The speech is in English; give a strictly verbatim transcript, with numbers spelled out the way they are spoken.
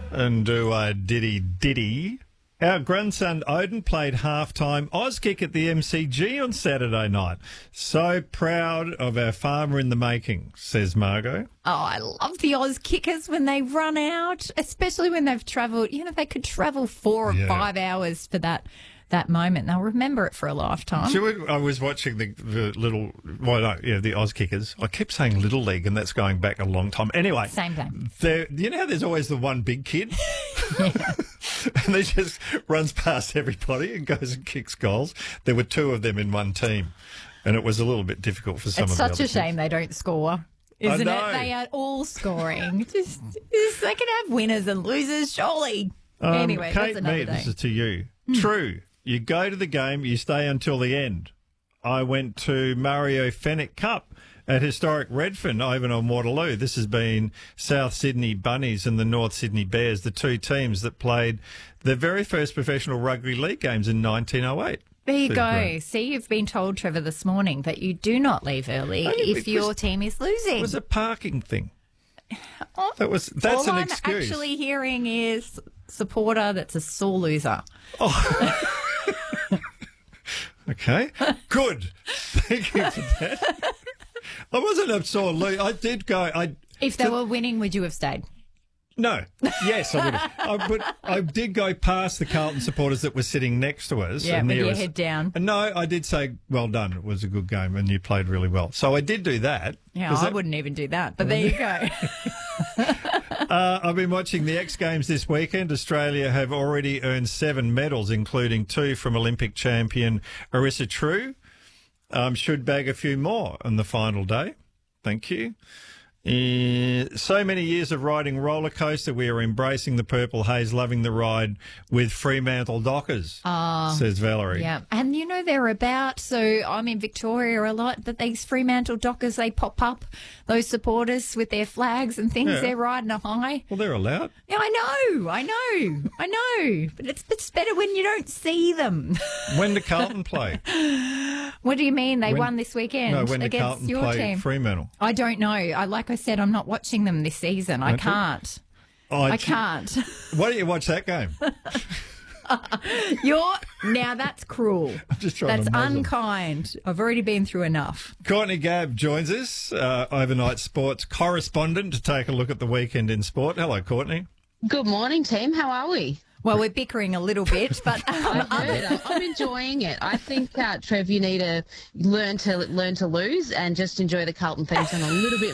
and do a diddy diddy. Our grandson Odin played half-time Auskick at the M C G on Saturday night. So proud of our farmer in the making, says Margot. Oh, I love the Oz kickers when they run out, especially when they've travelled. You know, they could travel four or Yeah. five hours for that that moment. They'll remember it for a lifetime. So I was watching the, the little, well, no, yeah, the Oz Kickers. I keep saying Little League, and that's going back a long time. Anyway, Same thing. there- You know how there's always the one big kid? And he just runs past everybody and goes and kicks goals. There were two of them in one team, and it was a little bit difficult for some It's of the such other a shame kids. they don't score, isn't know. it? They are all scoring. just, just they can have winners and losers, surely. Um, anyway, Kate that's another Mead, day. this is to you. True. You go to the game, you stay until the end. I went to Mario Fenwick Cup at historic Redfern over on Waterloo. This has been South Sydney Bunnies and the North Sydney Bears, the two teams that played their very first professional rugby league games in nineteen oh eight. There you So go. great. See, you've been told, Trevor, this morning that you do not leave early Only if because your team is losing. It was a parking thing. Oh, That was that's all an I'm excuse. actually hearing is supporter that's a sore loser. Okay, good. Thank you for that. I wasn't a sore loser. I did go. I If they were winning, would you have stayed? No. Yes, I would have. I, but I did go past the Carlton supporters that were sitting next to us. Yeah, and with near your us. head down. And no, I did say, well done. It was a good game and you played really well. So I did do that. Yeah, Was I that- wouldn't even do that. But there you go. Uh, I've been watching the X Games this weekend. Australia have already earned seven medals, including two from Olympic champion Arissa True. Um, should bag a few more on the final day. Thank you. Uh, so many years of riding roller coaster, we are embracing the purple haze, loving the ride with Fremantle Dockers, says Valerie. Yeah, and you know they're about, so I'm in Victoria a lot, but these Fremantle Dockers, they pop up, those supporters with their flags and things, Yeah. they're riding a high. Well, they're allowed. Yeah, I know, I know, I know, but it's, it's better when you don't see them. When did Carlton play? What do you mean? They When- won this weekend No, when did against Carlton your play team? Fremantle? I don't know. I Like I said, I'm not watching them this season. I Don't you? can't. Oh, I d- can't. Why don't you watch that game? You're now that's cruel. I'm just trying That's to muzzle. unkind. I've already been through enough. Courtney Gabb joins us, uh, overnight sports correspondent, to take a look at the weekend in sport. Hello, Courtney. Good morning, team. How are we? Well, we're bickering a little bit, but um, I've heard. I'm- I'm enjoying it. I think, uh, Trev, you need to learn to learn to lose and just enjoy the Carlton theme song a little bit